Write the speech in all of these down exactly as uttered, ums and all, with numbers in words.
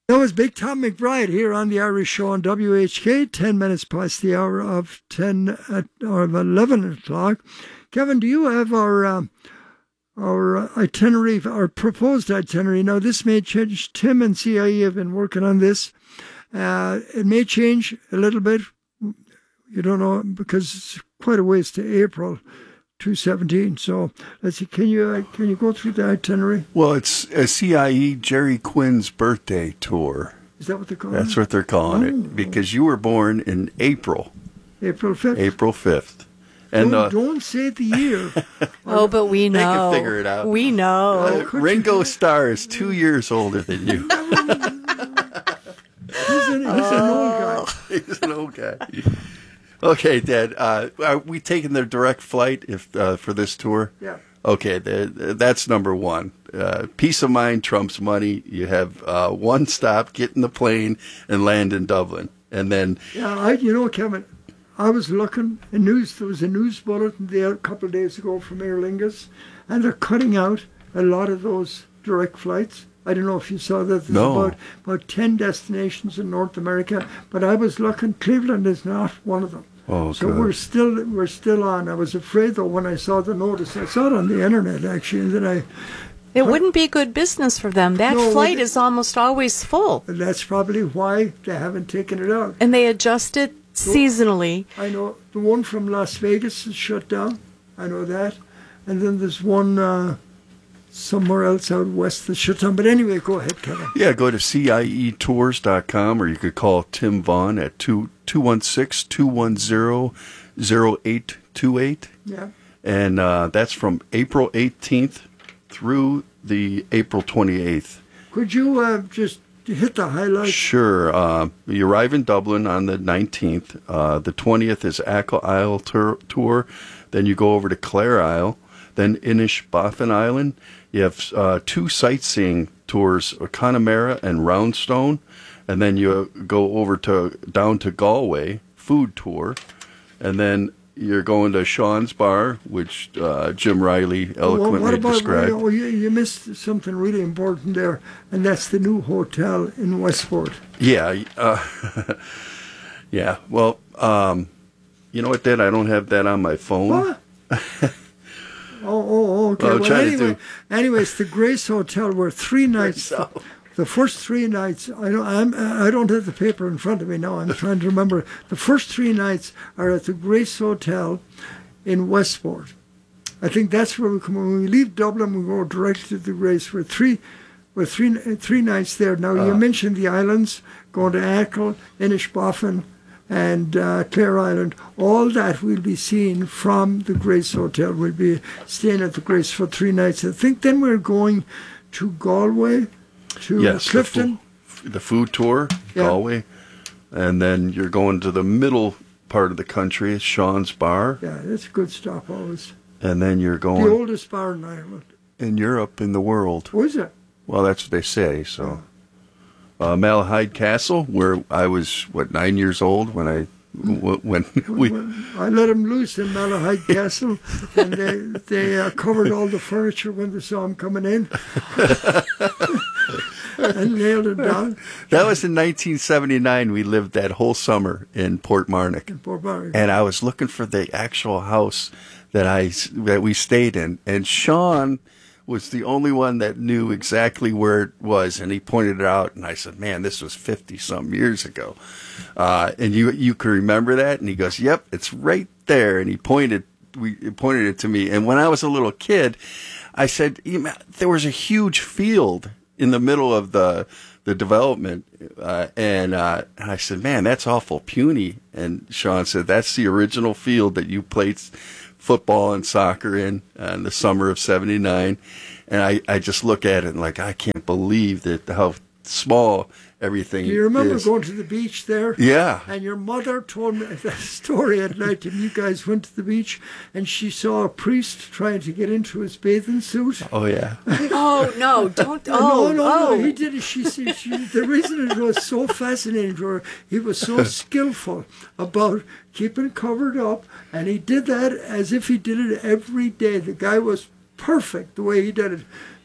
That was Big Tom McBride here on the Irish Show on W H K, ten minutes past the hour of ten at, or of eleven o'clock. Kevin, do you have our um, our itinerary, our proposed itinerary? Now, this may change. Tim and C I E have been working on this. Uh, it may change a little bit. You don't know, because it's quite a ways to April two seventeen. So let's see. Can you uh, can you go through the itinerary? Well, it's a C I E Jerry Quinn's birthday tour. Is that what they're calling That's it? what they're calling Oh. it, because you were born in April, April fifth. April fifth. And don't, uh, don't say the year. Oh, but we they know. can figure it out. We know. Uh, Ringo Starr is two years older than you. He's an, he's an old guy. He's an old guy. Okay, Dad. Uh, are we taking the direct flight if uh, for this tour? Yeah. Okay, the, that's number one. Uh, peace of mind trumps money. You have uh, one stop, get in the plane, and land in Dublin, and then Yeah, I, you know, Kevin, I was looking, a news, there was a news bulletin there a couple of days ago from Aer Lingus, and they're cutting out a lot of those direct flights. I don't know if you saw that. There's No. about, about ten destinations in North America, but I was looking, Cleveland is not one of them. oh, So good. we're still we're still on. I was afraid though when I saw the notice. I saw it on the internet actually, and then I. It wouldn't be good business for them. That No, flight it- is almost always full. And that's probably why they haven't taken it out. And they adjust it seasonally. I know the one from Las Vegas is shut down. I know that, and then there's one uh, somewhere else out west that's shut down. But anyway, go ahead, Kevin. Yeah, go to C I E tours dot com, or you could call Tim Vaughn at two two one six two one zero zero eight two eight, Yeah. and uh, that's from April eighteenth through the April twenty-eighth. Could you uh, just hit the highlights? Sure. Uh, you arrive in Dublin on the nineteenth. Uh, the twentieth is Achill Isle tur- tour. Then you go over to Clare Isle. Then Inishbofin Island. You have uh, two sightseeing tours, Connemara and Roundstone. And then you go over to down to Galway, food tour. And then you're going to Sean's Bar, which uh, Jim Riley eloquently what about, described. Oh, you, you missed something really important there, and that's the new hotel in Westport. Yeah, uh, yeah. Well, um, you know what, Dad? I don't have that on my phone. What? oh, oh, okay. Well, I'm Well, trying to anyway, do- anyways, the Grace Hotel were three nights. So- The first three nights, I don't, I'm, I don't have the paper in front of me now. I'm trying to remember. The first three nights are at the Grace Hotel in Westport. I think that's where we come. When we leave Dublin, we go directly to the Grace. We're three, we're three, three nights there. Now you Uh. mentioned the islands, going to Achill, Inishbofin, and uh, Clare Island. All that we'll be seeing from the Grace Hotel. We'll be staying at the Grace for three nights. I think then we're going to Galway. To Yes, Clifton. The, fu- the food tour, Yeah. Galway. And then you're going to the middle part of the country, Sean's Bar. Yeah, that's a good stop always. And then you're The going oldest bar in Ireland. in Europe, in the world. What is it? Well, that's what they say. So, uh, Malahide Castle, where I was, what, nine years old when I, w- when we, I let them loose in Malahide Castle, and they they uh, covered all the furniture when they saw him coming in, and nailed it down that was in nineteen seventy-nine. We lived that whole summer in Portmarnock. in Port Barry. And I was looking for the actual house that I that we stayed in, and Sean was the only one that knew exactly where it was, and he pointed it out, and I said, "Man, this was fifty some years ago," uh, and you you can remember that? And he goes, "Yep, it's right there," and he pointed we he pointed it to me. And when I was a little kid, I said, there was a huge field in the middle of the the development, uh, and uh, and I said, "Man, that's awful puny." And Sean said, "That's the original field that you played football and soccer in uh, in the summer of seventy-nine." And I, I just look at it and like, I can't believe that how small everything is. Do you remember going to the beach there? Yeah. And your mother told me that story at night, and you guys went to the beach, and she saw a priest trying to get into his bathing suit. Oh, yeah. Oh, no, don't. Oh, no, no, oh. no, he did it. She, she, she, the reason it was so fascinating to her, he was so skillful about keeping it covered up, and he did that as if he did it every day. The guy was perfect the way he did it.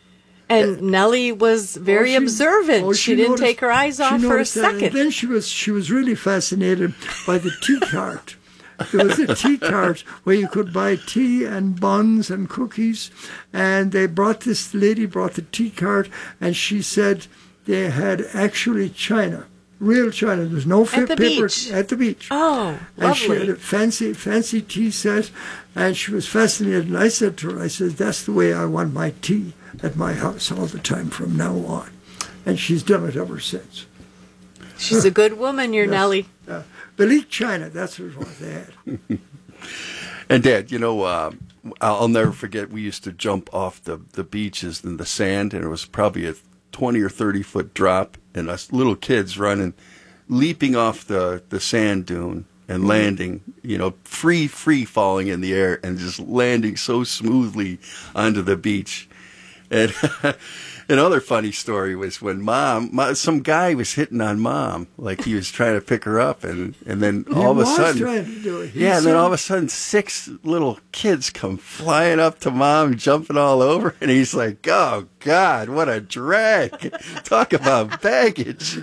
And Nellie was very Oh, she- observant. oh, she, didn't noticed- take her eyes she off for a noticed that. And second. then she was she was really fascinated by the tea cart. There was a tea cart where you could buy tea and buns and cookies, and they brought this lady brought the tea cart, and she said they had actually china, real china. There was no At the paper beach. at the beach. Oh, And she had lovely. a fancy, fancy tea set, and she was fascinated. And I said to her, I said, that's the way I want my tea at my house all the time from now on. And she's done it ever since. She's a good woman, your Nellie. Uh, Belik China, that's what they had. And Dad, you know, uh, I'll I'll never forget. We used to jump off the, the beaches in the sand, and it was probably a twenty or thirty foot drop, and us little kids running, leaping off the, the sand dune and landing, you know, free, free falling in the air and just landing so smoothly onto the beach. And another funny story was when mom, my, some guy was hitting on mom, like he was trying to pick her up, and, and then all He of a was sudden, trying to do it. He yeah, and then said- all of a sudden, six little kids come flying up to mom, jumping all over, and he's like, "Oh God, what a drag! Talk about baggage."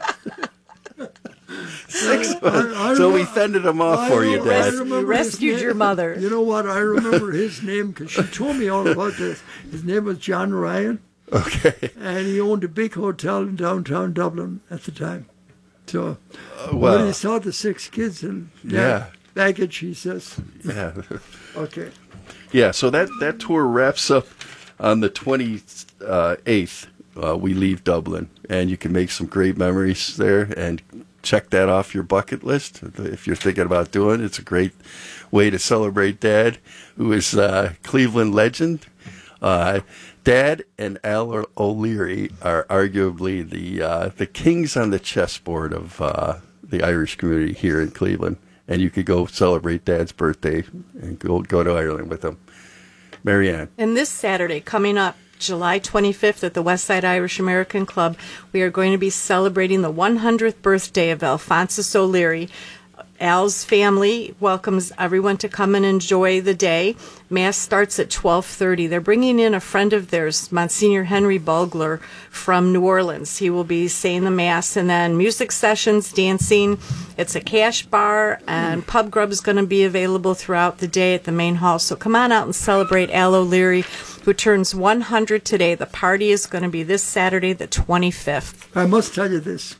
Six. I- I so we remember- fended him off I for you, remember- I Dad. remember You his rescued name. your mother. You know what? I remember his name because she told me all about this. His name was John Ryan, Okay. and he owned a big hotel in downtown Dublin at the time. So when well, he saw the six kids and Yeah. baggage, he says, yeah. okay. Yeah, so that, that tour wraps up on the twenty-eighth. Uh, we leave Dublin, and you can make some great memories there and check that off your bucket list if you're thinking about doing it. It's a great way to celebrate Dad, who is a Cleveland legend. Uh, Dad and Al O'Leary are arguably the uh, the kings on the chessboard of uh, the Irish community here in Cleveland, and you could go celebrate Dad's birthday and go go to Ireland with him. Marianne. And this Saturday, coming up, July twenty-fifth at the Westside Irish American Club, we are going to be celebrating the one hundredth birthday of Alphonsus O'Leary. Al's family welcomes everyone to come and enjoy the day. Mass starts at twelve thirty. They're bringing in a friend of theirs, Monsignor Henry Bulgler from New Orleans. He will be saying the Mass, and then music sessions, dancing. It's a cash bar, and pub grub is going to be available throughout the day at the main hall. So come on out and celebrate Al O'Leary, who turns one hundred today. The party is going to be this Saturday, the twenty-fifth. I must tell you this.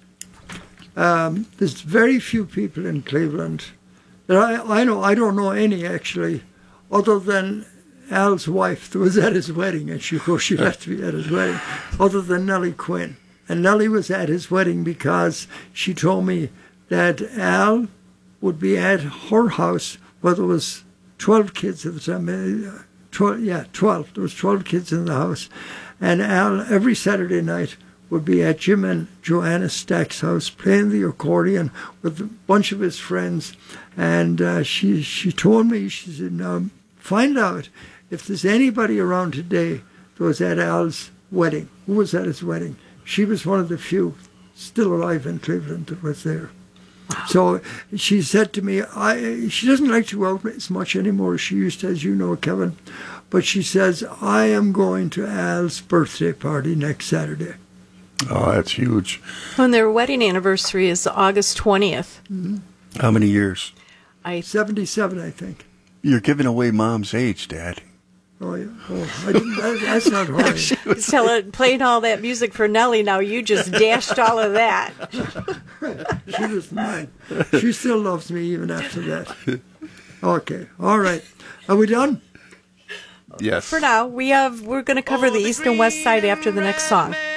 Um, there's very few people in Cleveland that I, I know, I don't know any actually, other than Al's wife that was at his wedding, and she, of course she had to be at his wedding, other than Nellie Quinn. And Nellie was at his wedding because she told me that Al would be at her house where there was twelve kids at the time. uh, twelve, yeah, twelve. There was twelve kids in the house. And Al, every Saturday night, would be at Jim and Joanna Stack's house playing the accordion with a bunch of his friends. And uh, she she told me, she said, now find out if there's anybody around today that was at Al's wedding. Who was at his wedding? She was one of the few still alive in Cleveland that was there. So she said to me, I, she doesn't like to go out as much anymore as she used to, as you know, Kevin. But she says, I am going to Al's birthday party next Saturday. Oh, that's huge. And their wedding anniversary is August twentieth. How many years? I seventy-seven, I think. You're giving away Mom's age, Dad. Oh, yeah. Oh, I didn't, that, that's not right. tell it, playing all that music for Nellie. Now you just dashed all of that. She was mine. She still loves me even after that. Okay. All right. Are we done? Yes. For now, we have we're going to cover the east and west side after the next song.